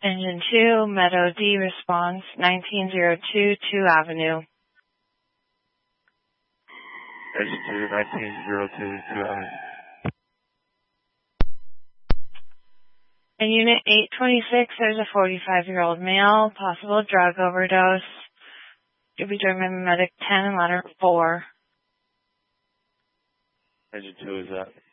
Engine 2, Meadow D response, 1902 2 Avenue. Engine 2, 1902 2 Avenue. In Unit 826, there's a 45-year-old male, possible drug overdose. To be German Medic 10 and letter 4. Engine 2 is that.